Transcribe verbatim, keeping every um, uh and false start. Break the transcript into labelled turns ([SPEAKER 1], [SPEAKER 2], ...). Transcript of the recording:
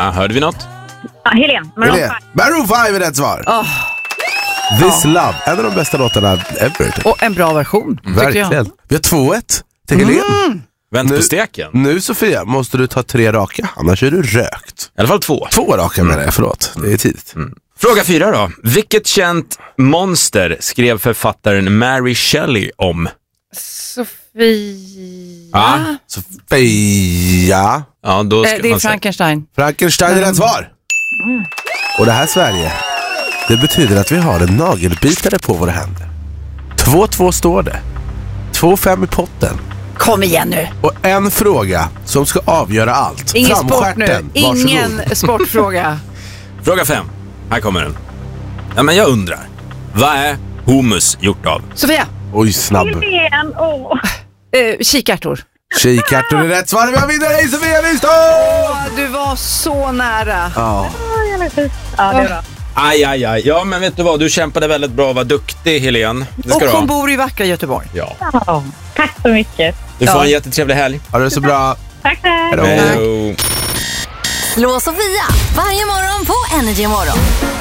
[SPEAKER 1] Ja, hörde vi något?
[SPEAKER 2] Ja, Helen.
[SPEAKER 3] Helen. Maroon fem är rätt svar.
[SPEAKER 4] Oh.
[SPEAKER 3] This ja. Love, en av de bästa låtarna ever.
[SPEAKER 4] Och en bra version.
[SPEAKER 3] Verkligen. Vi har två ett till Helen. Mm.
[SPEAKER 1] Vänt
[SPEAKER 3] nu,
[SPEAKER 1] på steken.
[SPEAKER 3] Nu Sofia, måste du ta tre raka. Annars är du rökt.
[SPEAKER 1] I alla fall två.
[SPEAKER 3] Två raka menar jag, förlåt. Det är tidigt.
[SPEAKER 1] Mm. Fråga fyra då. Vilket känt monster skrev författaren Mary Shelley om?
[SPEAKER 4] Sofia.
[SPEAKER 1] Ja.
[SPEAKER 3] Sofia.
[SPEAKER 1] Ja, då ska
[SPEAKER 4] eh, det är
[SPEAKER 1] man
[SPEAKER 4] Frankenstein.
[SPEAKER 3] Frankenstein är rätt svar. Mm. Och det här Sverige, det betyder att vi har en nagelbitare på våra händer. två två står det. två fem i potten.
[SPEAKER 4] Kom igen nu.
[SPEAKER 3] Och en fråga som ska avgöra allt.
[SPEAKER 4] Ingen sport nu. Ingen sportfråga.
[SPEAKER 1] Fråga fem. Här kommer den. Ja, men jag undrar. Vad är hummus gjort av?
[SPEAKER 4] Sofia.
[SPEAKER 3] Oj, snabb.
[SPEAKER 2] Helen, åh.
[SPEAKER 4] Uh, kikärtor.
[SPEAKER 3] Kikärtor är rätt svar. Vi har vinnare i Sofia Wistam!
[SPEAKER 4] Åh, du var så nära.
[SPEAKER 3] Ja.
[SPEAKER 2] Ja, det är bra.
[SPEAKER 1] Aj, aj, aj. Ja, men vet du vad? Du kämpade väldigt bra och var duktig, Helen. Det ska
[SPEAKER 4] och
[SPEAKER 1] du
[SPEAKER 4] hon
[SPEAKER 1] ha.
[SPEAKER 4] bor i vackra Göteborg.
[SPEAKER 1] Ja.
[SPEAKER 2] Ja, tack så mycket.
[SPEAKER 1] Du får
[SPEAKER 4] Ja.
[SPEAKER 1] en jättetrevlig helg.
[SPEAKER 3] Ha det så bra.
[SPEAKER 2] Tack, tack.
[SPEAKER 3] Hejdå.
[SPEAKER 1] Hejdå.
[SPEAKER 5] Slå Sofia varje morgon på Energy Morgon.